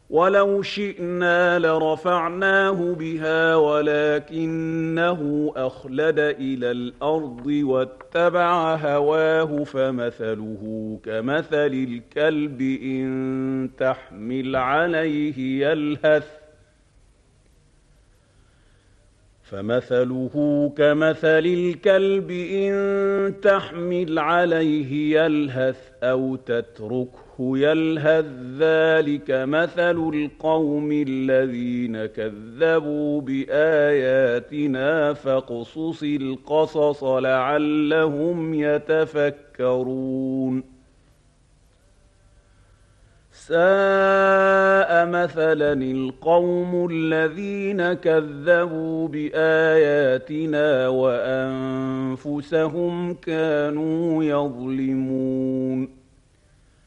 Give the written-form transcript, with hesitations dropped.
ولو شئنا لرفعناه بها ولكنه أخلد إلى الأرض واتبع هواه فمثله كمثل الكلب إن تحمل عليه يلهث أو تتركه يلهث ذلك مثل القوم الذين كذبوا بآياتنا فاقصص القصص لعلهم يتفكرون ساء مثلا القوم الذين كذبوا بآياتنا وأنفسهم كانوا يظلمون